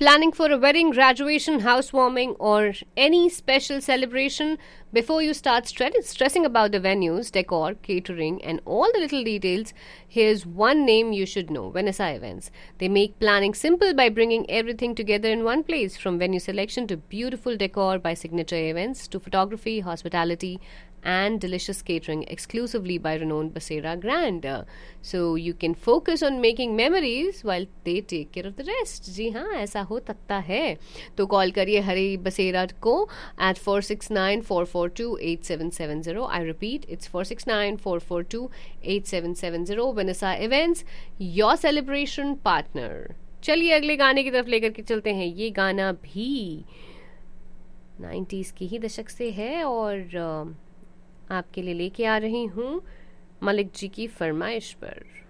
Planning for a wedding, graduation, housewarming, or any special celebration? Before you start stressing about the venues, decor, catering, and all the little details, here's one name you should know: Vanessa Events. They make planning simple by bringing everything together in one place, from venue selection to beautiful decor by signature events to photography, hospitality, and delicious catering exclusively by renowned Basera Grand. So you can focus on making memories while they take care of the rest. जी हाँ, ऐसा हो सकता है. तो call करिए हरी बसेरा को at 469-442-8770. I repeat, it's 469-442-8770. Vanessa Events, your celebration partner. चलिए अगले गाने की तरफ लेकर के चलते हैं. ये गाना भी 90s की ही दशक से है और आपके लिए लेके आ रही हूँ मलिक जी की फरमाइश पर.